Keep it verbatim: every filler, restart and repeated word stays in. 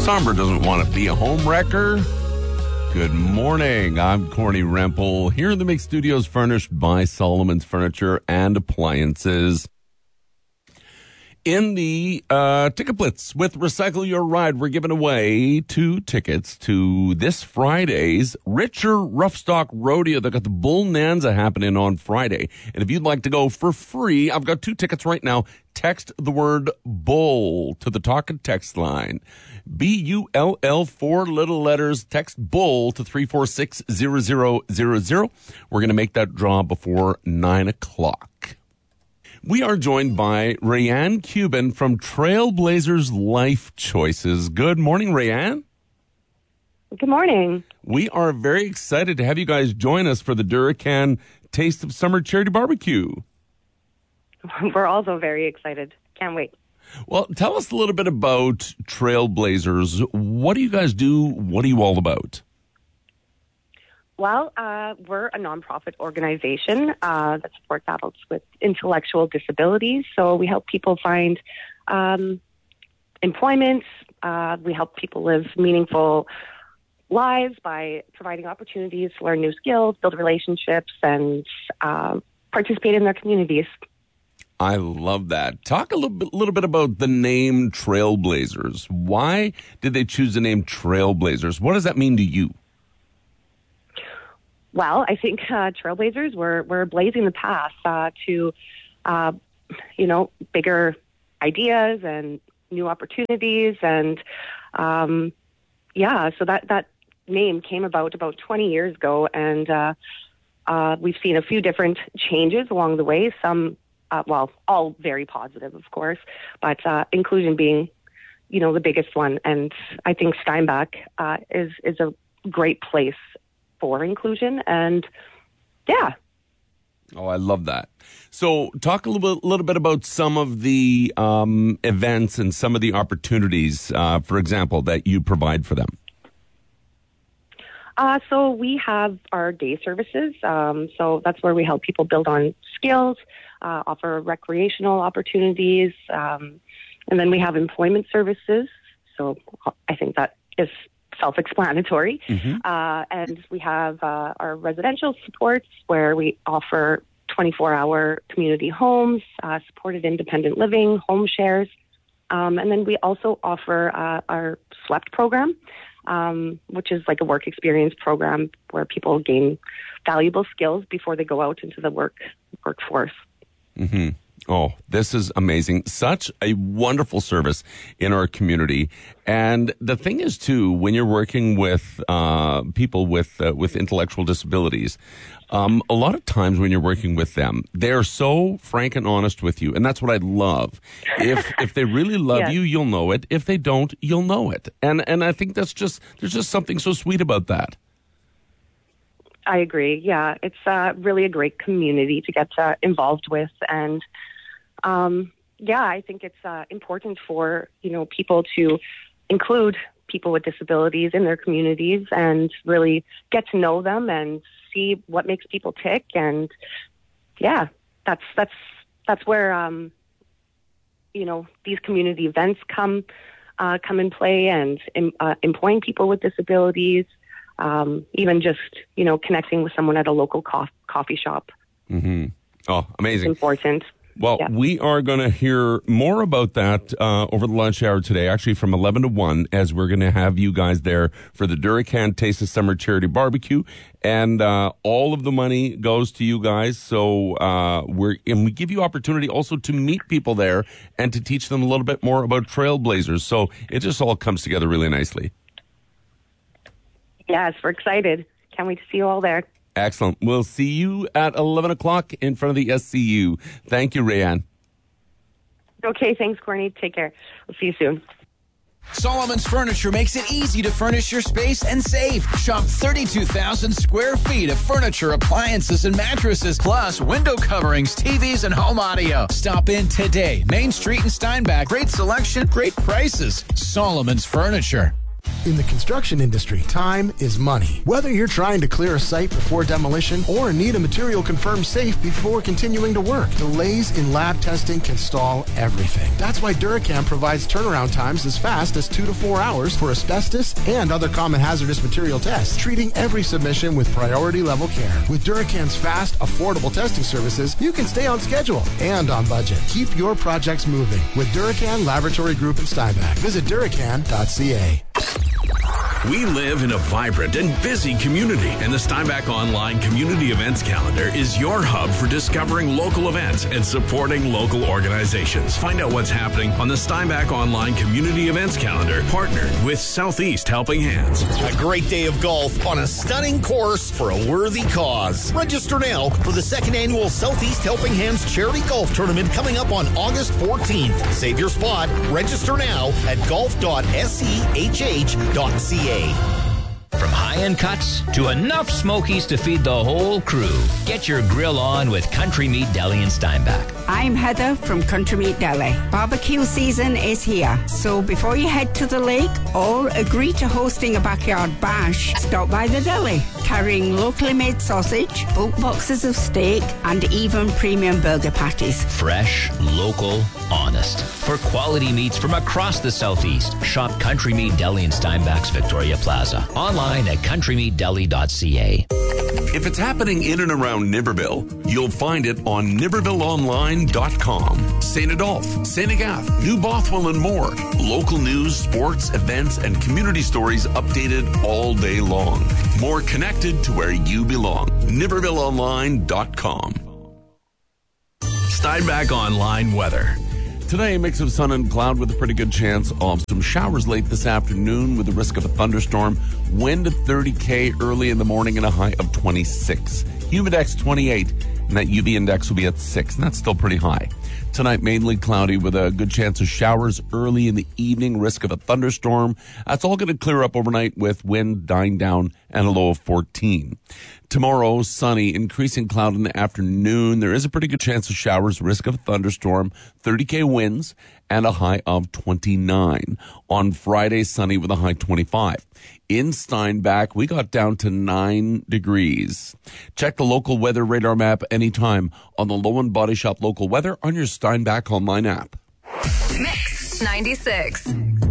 Somber doesn't want to be a home wrecker. Good morning. I'm Corny Rempel here in the Mix Studios, furnished by Solomon's Furniture and Appliances. In the uh, Ticket Blitz with Recycle Your Ride, we're giving away two tickets to this Friday's Richer Roughstock Rodeo. They've got the Bull Nanza happening on Friday. And if you'd like to go for free, I've got two tickets right now. Text the word bull to the talk and text line. B U L L, four little letters. Text bull to three four six zero zero zero zero. We're going to make that draw before nine o'clock. We are joined by Rayanne Cuban from Trailblazers Life Choices. Good morning, Rayanne. Good morning. We are very excited to have you guys join us for the Duracan Taste of Summer Charity Barbecue. We're also very excited. Can't wait. Well, tell us a little bit about Trailblazers. What do you guys do? What are you all about? Well, uh, we're a nonprofit organization uh, that supports adults with intellectual disabilities. So we help people find um, employment. Uh, we help people live meaningful lives by providing opportunities to learn new skills, build relationships, and uh, participate in their communities. I love that. Talk a little bit, little bit about the name Trailblazers. Why did they choose the name Trailblazers? What does that mean to you? Well, I think uh, Trailblazers were, were blazing the path uh, to, uh, you know, bigger ideas and new opportunities. And, um, yeah, so that, that name came about about twenty years ago. And uh, uh, we've seen a few different changes along the way. Some, uh, well, all very positive, of course, but uh, inclusion being, you know, the biggest one. And I think Steinbach uh, is, is a great place for inclusion, and yeah. Oh, I love that. So talk a little bit, little bit about some of the um, events and some of the opportunities, uh, for example, that you provide for them. Uh, so we have our day services. Um, so that's where we help people build on skills, uh, offer recreational opportunities, um, and then we have employment services. So I think that is self-explanatory. Mm-hmm. Uh, and we have uh, our residential supports where we offer twenty-four hour community homes, uh, supported independent living, home shares. Um, and then we also offer uh, our SWEPT program, um, which is like a work experience program where people gain valuable skills before they go out into the work workforce. Mm-hmm. Oh, this is amazing. Such a wonderful service in our community. And the thing is, too, when you're working with uh, people with uh, with intellectual disabilities, um, a lot of times when you're working with them, they're so frank and honest with you. And that's what I love. If if they really love yes. you, you'll know it. If they don't, you'll know it. And and I think that's just, there's just something so sweet about that. I agree. Yeah, it's uh, really a great community to get uh, involved with. And Um, yeah, I think it's uh, important for, you know, people to include people with disabilities in their communities and really get to know them and see what makes people tick. And yeah, that's, that's, that's where, um, you know, these community events come, uh, come in play, and uh, employing people with disabilities, um, even just, you know, connecting with someone at a local co- coffee shop. Mm-hmm. Oh, amazing. It's important. Well, yeah. We are going to hear more about that uh, over the lunch hour today, actually from eleven to one, as we're going to have you guys there for the Duracan Taste of Summer Charity Barbecue. And uh, all of the money goes to you guys. So uh, we're and we give you opportunity also to meet people there and to teach them a little bit more about Trailblazers. So it just all comes together really nicely. Yes, we're excited. Can't wait to see you all there. Excellent. We'll see you at eleven o'clock in front of the S C U. Thank you, Rayanne. Okay, thanks, Corny. Take care. We'll see you soon. Solomon's Furniture makes it easy to furnish your space and save. Shop thirty-two thousand square feet of furniture, appliances, and mattresses, plus window coverings, T Vs, and home audio. Stop in today. Main Street in Steinbach. Great selection, great prices. Solomon's Furniture. In the construction industry, time is money. Whether you're trying to clear a site before demolition or need a material confirmed safe before continuing to work, delays in lab testing can stall everything. That's why Duracam provides turnaround times as fast as two to four hours for asbestos and other common hazardous material tests, treating every submission with priority level care. With Duracam's fast, affordable testing services, you can stay on schedule and on budget. Keep your projects moving with Duracan Laboratory Group in Steinbach. Visit Duracan dot c a. We live in a vibrant and busy community, and the Steinbach Online Community Events Calendar is your hub for discovering local events and supporting local organizations. Find out what's happening on the Steinbach Online Community Events Calendar, partnered with Southeast Helping Hands. A great day of golf on a stunning course for a worthy cause. Register now for the second annual Southeast Helping Hands Charity Golf Tournament coming up on August fourteenth. Save your spot. Register now at golf dot sehh dot c a. From high-end cuts to enough smokies to feed the whole crew, get your grill on with Country Meat Deli in Steinbach. I'm Heather from Country Meat Deli. Barbecue season is here, so before you head to the lake or agree to hosting a backyard bash, stop by the deli, carrying locally made sausage, bulk boxes of steak, and even premium burger patties. Fresh, local, honest. For quality meats from across the Southeast, shop Country Meat Deli in Steinbach's Victoria Plaza. Online at country meat deli dot c a. If it's happening in and around Niverville, you'll find it on niverville online dot com. Saint Adolphe, Saint Agathe, New Bothwell, and more. Local news, sports, events, and community stories updated all day long. More connected to where you belong. niverville online dot com. Steinbach Online weather. Today, a mix of sun and cloud with a pretty good chance of some showers late this afternoon with the risk of a thunderstorm. Wind at thirty K early in the morning and a high of twenty-six. Humidex twenty-eight, and that U V index will be at six, and that's still pretty high. Tonight, mainly cloudy with a good chance of showers early in the evening, risk of a thunderstorm. That's all going to clear up overnight with wind dying down and a low of fourteen. Tomorrow, sunny, increasing cloud in the afternoon. There is a pretty good chance of showers, risk of a thunderstorm, thirty K winds, and a high of twenty-nine. On Friday, sunny with a high twenty-five. In Steinbach, we got down to nine degrees. Check the local weather radar map anytime on the Lowen Body Shop local weather on your Steinbach Online app. Mix ninety-six.